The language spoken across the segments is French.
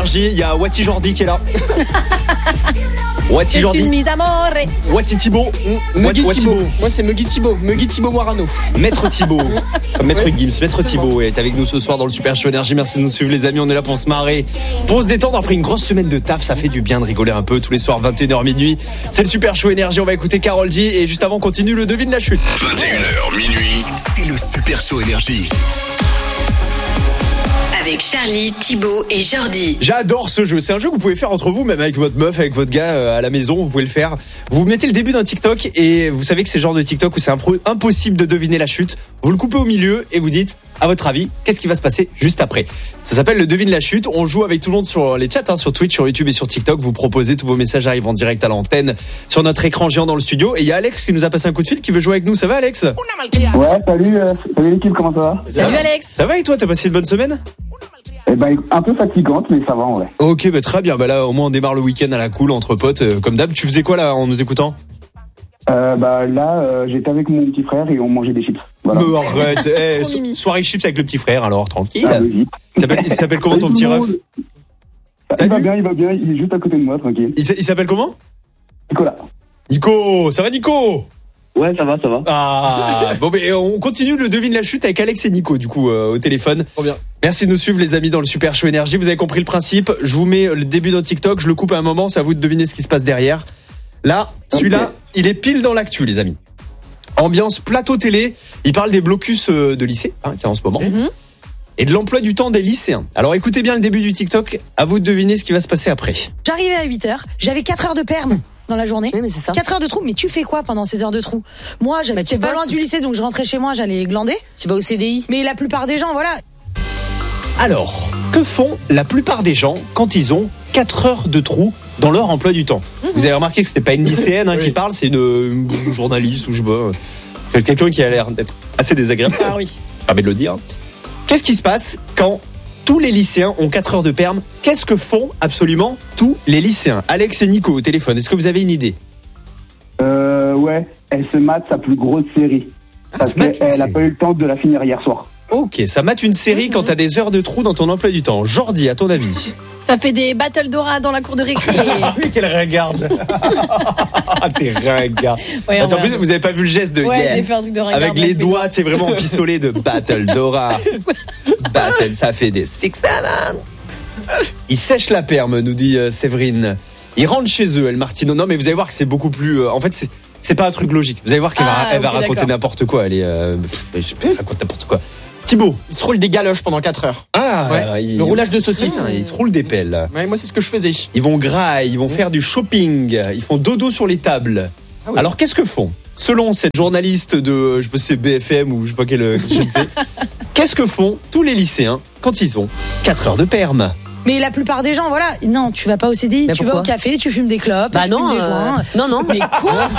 Énergie. Il y a Wati Jordi qui est là. Wati Jordi. C'est une mise à mort. Wati Thibaut. Muggy Wati Thibaut. Thibaut. Moi, c'est Muggy Thibaut Morano. Maître Thibaut. Maître Gims. Maître Thibaut est avec nous ce soir dans le Super Show Énergie. Merci de nous suivre, les amis. On est là pour se marrer, pour se détendre après une grosse semaine de taf. Ça fait du bien de rigoler un peu tous les soirs, 21h minuit. C'est le Super Show Énergie. On va écouter Karol G. Et juste avant, on continue le devine la chute. 21h minuit, c'est le Super Show Énergie. Avec Charlie, Thibaut et Jordi. J'adore ce jeu. C'est un jeu que vous pouvez faire entre vous, même avec votre meuf, avec votre gars à la maison. Vous pouvez le faire. Vous mettez le début d'un TikTok et vous savez que c'est le genre de TikTok où c'est impossible de deviner la chute. Vous le coupez au milieu et vous dites, à votre avis, qu'est-ce qui va se passer juste après? Ça s'appelle le devine la chute. On joue avec tout le monde sur les chats, sur Twitch, sur YouTube et sur TikTok. Vous proposez, tous vos messages arrivent en direct à l'antenne sur notre écran géant dans le studio. Et il y a Alex qui nous a passé un coup de fil qui veut jouer avec nous. Ça va, Alex? Ouais, salut l'équipe, comment ça va? Salut Alex. Ça va et toi, t'as passé une bonne semaine? Eh ben, un peu fatigante, mais ça va en vrai. Ok, très bien. Là, au moins, on démarre le week-end à la cool, entre potes, comme d'hab. Tu faisais quoi là en nous écoutant? J'étais avec mon petit frère et on mangeait des chips. Voilà. Mais arrête, soirée chips avec le petit frère, alors tranquille. Ah, logique. Il s'appelle comment ton petit ref? Il va bien, il est juste à côté de moi, tranquille. Il s'appelle comment? Nicolas. Nico, ça va Nico? Ouais, ça va. Ah, bon, mais on continue le devine la chute avec Alex et Nico, du coup, au téléphone. Trop bien. Merci de nous suivre, les amis, dans le Super Show Énergie. Vous avez compris le principe. Je vous mets le début d'un TikTok, je le coupe à un moment, c'est à vous de deviner ce qui se passe derrière. Là, celui-là, il est pile dans l'actu, les amis. Ambiance plateau télé. Il parle des blocus de lycée, qu'il y a en ce moment. Et de l'emploi du temps des lycéens. Alors écoutez bien le début du TikTok, à vous de deviner ce qui va se passer après. J'arrivais à 8h, j'avais 4 heures de perm dans la journée. Oui, mais c'est ça. 4 heures de trou, mais tu fais quoi pendant ces heures de trou? Moi, j'habitais pas loin du lycée, donc je rentrais chez moi, j'allais glander. Tu vas au CDI. Mais la plupart des gens, voilà. Alors, que font la plupart des gens quand ils ont 4 heures de trou dans leur emploi du temps? Vous avez remarqué que c'était pas une lycéenne qui parle, c'est une journaliste ou je sais pas, quelqu'un qui a l'air d'être assez désagréable. Ah oui. Permet de le dire. Qu'est-ce qui se passe quand tous les lycéens ont 4 heures de perm? Qu'est-ce que font absolument tous les lycéens? Alex et Nico au téléphone, est-ce que vous avez une idée? Ouais, elle se mate sa plus grosse série. Parce qu'elle a pas eu le temps de la finir hier soir. Ok, ça mate une série quand t'as des heures de trou dans ton emploi du temps. Jordi, à ton avis? Ça fait des battles Dora dans la cour de récré. Oui, qu'elle regarde. T'es ringard. Ouais, en plus, vous avez pas vu le geste de j'ai fait un truc de ringard. avec les doigts, c'est vraiment un pistolet de Battle Dora. Battle, ça fait des 6-7. Ils sèchent la perme, nous dit Séverine. Ils rentrent chez eux, El Martino. Non, mais vous allez voir que c'est beaucoup plus. En fait, c'est pas un truc logique. Vous allez voir qu'elle va raconter d'accord. n'importe quoi. Elle raconte n'importe quoi. Thibaut. Il se roule des galoches pendant 4 heures. Le roulage de saucisses. Ils se roulent des pelles. Ouais, moi, c'est ce que je faisais. Ils vont grailler, ils vont faire du shopping, ils font dodo sur les tables. Ah oui. Alors qu'est-ce que font? Selon cette journaliste de, je sais, BFM ou je sais pas quelle, je ne sais, qu'est-ce que font tous les lycéens quand ils ont 4 heures de perm? Mais la plupart des gens, voilà. Non, tu vas pas au CDI, tu vas au café, tu fumes des clopes, tu fumes des joints. Non. Mais quoi?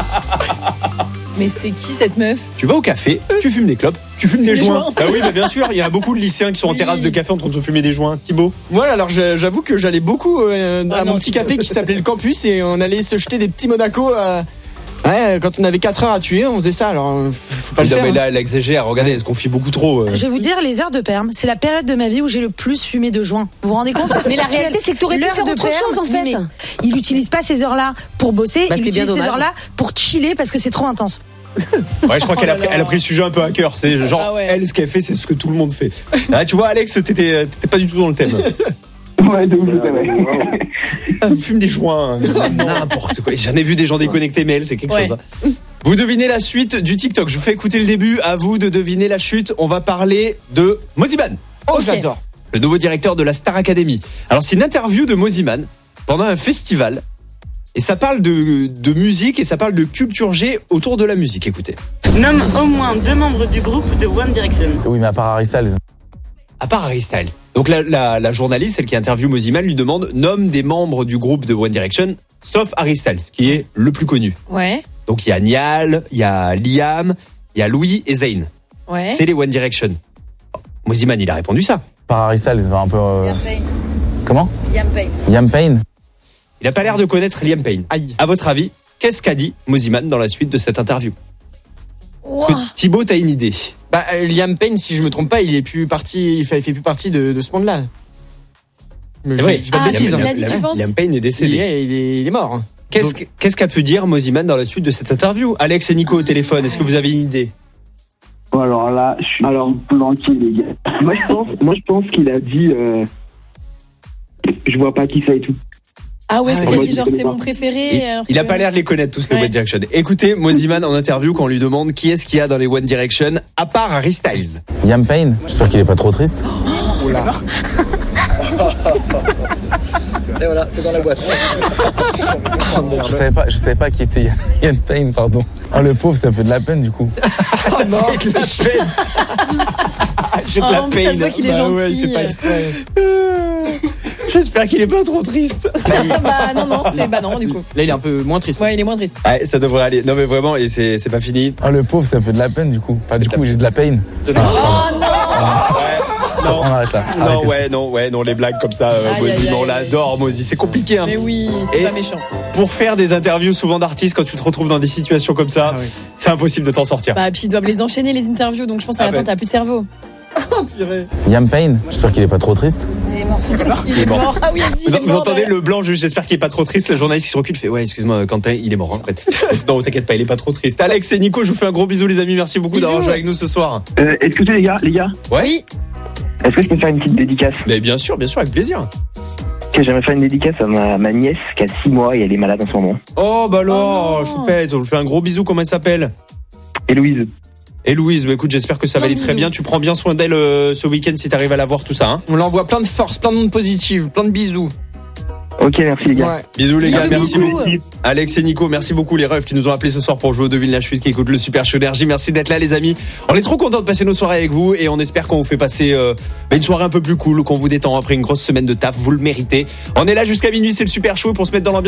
Mais c'est qui cette meuf? Tu vas au café, tu fumes des clopes, tu fumes des joints. joints. Ah oui, bien sûr, il y a beaucoup de lycéens qui sont en terrasse de café en train de se fumer des joints. Thibaut? Moi, alors, j'avoue que j'allais beaucoup à mon petit café qui s'appelait le Campus et on allait se jeter des petits Monaco. Ouais, quand on avait 4 heures à tuer, on faisait ça. Alors, faut pas le faire. Mais là, elle exagère. Regardez, elle se confie beaucoup trop. Je vais vous dire, les heures de perm, c'est la période de ma vie où j'ai le plus fumé de joints. Vous vous rendez compte? Mais la réalité, c'est que t'aurais pu L'heure faire de autre perm, chose, en fait. mais il n'utilise pas ces heures-là pour bosser, il c'est bien utilise ces dommage. heures-là pour chiller parce que c'est trop intense. Ouais, je crois qu'elle a pris le sujet un peu à cœur. C'est genre, elle, ce qu'elle fait, c'est ce que tout le monde fait. Ah, tu vois, Alex, t'étais pas du tout dans le thème. Ouais, de ouf, c'est vrai. Fume des joints, n'importe quoi. J'en ai vu des gens déconnectés, mais elle, c'est quelque chose. Hein. Vous devinez la suite du TikTok. Je vous fais écouter le début. À vous de deviner la chute. On va parler de Moziman. Oh, j'adore. Le nouveau directeur de la Star Academy. Alors, c'est une interview de Moziman pendant un festival. Et ça parle de musique et ça parle de culture G autour de la musique. Écoutez. Nomme au moins 2 membres du groupe de One Direction. Oui, mais à part Harry Styles. À part Harry Styles. Donc la journaliste, celle qui interviewe Moziman, lui demande nomme des membres du groupe de One Direction, sauf Harry Styles, qui est le plus connu. Ouais. Donc il y a Niall, il y a Liam, il y a Louis et Zayn. Ouais. C'est les One Direction. Moziman, il a répondu ça. Par Harry Styles, un peu. Liam Payne. Comment? Liam Payne. Liam Payne. Il a pas l'air de connaître Liam Payne. Aïe. À votre avis, qu'est-ce qu'a dit Moziman dans la suite de cette interview? Est-ce que Thibaut, t'as une idée? Liam Payne, si je me trompe pas, il fait plus partie de ce monde-là. Mais C'est vrai. je dis pas de bêtises. il a dit, tu penses Liam Payne est décédé. Il est mort. Qu'est-ce qu'a pu dire Moziman dans la suite de cette interview? Alex et Nico au téléphone, est-ce que vous avez une idée? Bon, alors là, je suis planqué, les gars. Moi, je pense qu'il a dit je vois pas qui c'est et tout. Ah ouais, c'est moi, possible, je genre connais c'est pas. mon préféré. Il a pas l'air de les connaître tous les Ouais. One Direction. Écoutez Moziman en interview quand on lui demande qui est-ce qu'il y a dans les One Direction à part Harry Styles. Liam Payne, j'espère qu'il est pas trop triste. Oula. Et voilà, c'est dans la boîte. Je savais pas qui était Liam Payne, pardon. Oh le pauvre, ça fait de la peine du coup. Ça me fait de la peine. J'ai de la En plus, ça se voit peine. qu'il est Bah ouais, gentil. il fait pas exprès. J'espère qu'il est pas trop triste. Bah non, du coup. Là, il est un peu moins triste. Ouais, il est moins triste. Ouais, ça devrait aller. Non mais vraiment, et c'est pas fini. Oh le pauvre, ça fait de la peine du coup. Enfin du coup, j'ai de la peine. Oh non. Non. On arrête là. Arrêtez. Non, les blagues comme ça, Aïe, Mozi, aïe, aïe. on l'adore, Mozi, c'est compliqué. Hein. Mais oui, c'est Et- pas méchant. Pour faire des interviews souvent d'artistes, quand tu te retrouves dans des situations comme ça, Ah oui. c'est impossible de t'en sortir. Bah, puis ils doivent les enchaîner, les interviews, donc je pense à la fin, t'as plus de cerveau. Liam Payne, j'espère qu'il est pas trop triste. Il est mort. Ah oui, elle dit. il est Vous mort, entendez ouais. le blanc, juste j'espère qu'il est pas trop triste. Le journaliste qui se recule fait ouais, excuse-moi, Quentin, il est mort en fait. Donc, non, t'inquiète pas, il est pas trop triste. Alex et Nico, je vous fais un gros bisou les amis, merci beaucoup Bisous. d'avoir joué avec nous ce soir. Écoutez, les gars, Ouais. Oui. est-ce que je peux faire une petite dédicace? Mais bien sûr, avec plaisir. Ok, j'aimerais faire une dédicace à ma nièce qui a 6 mois et elle est malade en ce moment. Oh bah alors, Oh non. choupette, on lui fait un gros bisou, comment elle s'appelle? Héloïse. Et Louise, bah écoute, j'espère que ça va Plein aller de très bisous. bien. Tu prends bien soin d'elle ce week-end si t'arrives à la voir, tout ça. Hein. On l'envoie plein de force, plein de monde positif, plein de bisous. Ok, merci les gars. Ouais. Bisous les gars, Bisous, merci bisous. beaucoup. Alex et Nico, merci beaucoup les refs qui nous ont appelés ce soir pour jouer au Devine la Chute, qui écoutent le Super Show Énergie. Merci d'être là les amis. On est trop contents de passer nos soirées avec vous et on espère qu'on vous fait passer une soirée un peu plus cool, qu'on vous détend après une grosse semaine de taf. Vous le méritez. On est là jusqu'à minuit, c'est le Super Show pour se mettre dans l'ambiance.